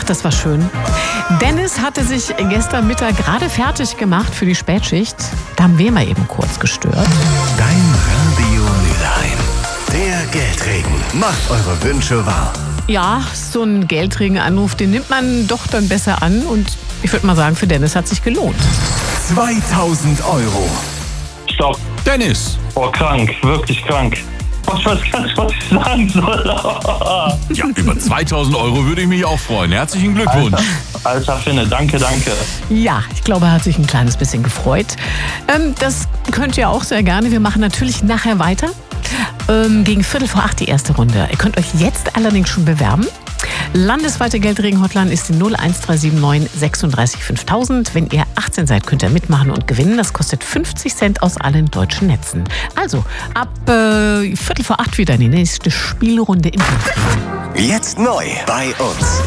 das war schön. Dennis hatte sich gestern Mittag gerade fertig gemacht für die Spätschicht. Da haben wir mal eben kurz gestört. Dein Radio Mülheim. Der Geldregen macht eure Wünsche wahr. Ja, so einen Geldregenanruf, den nimmt man doch dann besser an. Und ich würde mal sagen, für Dennis hat sich gelohnt. 2000 Euro. Stopp. Dennis. Oh, krank. Wirklich krank. Ich weiß gar nicht, was ich sagen soll. Ja, über 2000 Euro würde ich mich auch freuen. Herzlichen Glückwunsch. Alter Finne, danke. Ja, ich glaube, er hat sich ein kleines bisschen gefreut. Das könnt ihr auch sehr gerne. Wir machen natürlich nachher weiter. Gegen 7:45 die erste Runde. Ihr könnt euch jetzt allerdings schon bewerben. Landesweite Geldregen-Hotline ist die 01379 36 5000. Wenn ihr 18 seid, könnt ihr mitmachen und gewinnen. Das kostet 50 Cent aus allen deutschen Netzen. Also, ab 7:45 wieder die nächste Spielrunde im Geldregen. Jetzt neu bei uns.